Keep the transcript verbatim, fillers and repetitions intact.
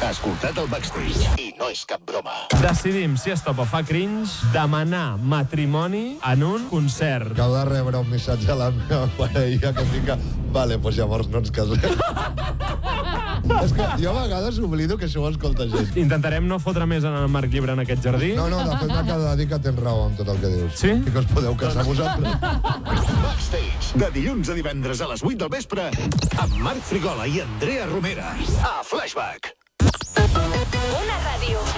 Escoltat el Backstage. I no és cap broma. Decidim si Estopa fa cringe demanar matrimoni en un concert. Acabo de rebre un missatge a la meva parella que fica... Vale, doncs llavors no ens casem. És que jo a vegades oblido que això ho escolta gent. Intentarem no fotre més en el Marc Llibre en aquest jardí. No, no, de fet m'acabo de dir que tens raó amb tot el que dius. Sí? I que us podeu casar vosaltres. Backstage, de dilluns a divendres a les vuit del vespre, amb Marc Frigola i Andrea Romera. A Flashback. Una ràdio